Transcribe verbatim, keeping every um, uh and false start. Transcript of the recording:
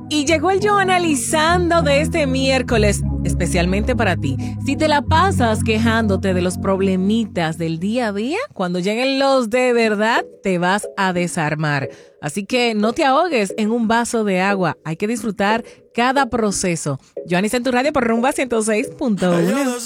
Y llegó el Yo Analizando de este miércoles, especialmente para ti. Si te la pasas quejándote de los problemitas del día a día, cuando lleguen los de verdad, te vas a desarmar. Así que no te ahogues en un vaso de agua. Hay que disfrutar cada proceso. Yo Anis en tu radio por Rumba ciento seis punto uno.